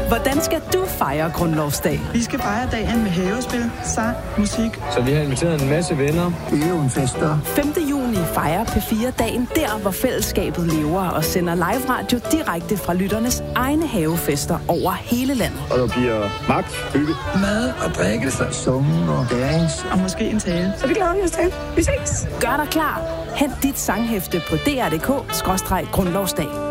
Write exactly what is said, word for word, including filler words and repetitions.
Hvordan skal du fejre Grundlovsdag? Vi skal fejre dagen med havespil, sang, musik. Så vi har inviteret en masse venner. Øvunfester. femte juni fejrer P fire dagen der, hvor fællesskabet lever og sender live radio direkte fra lytternes egne havefester over hele landet. Og der bliver magt, hygge, mad og drikkelse, summen og dans. Og måske en tale. Så vi glæder os til. Vi ses. Gør dig klar. Hent dit sanghæfte på d r punktum d k skråstreg grundlovsdag.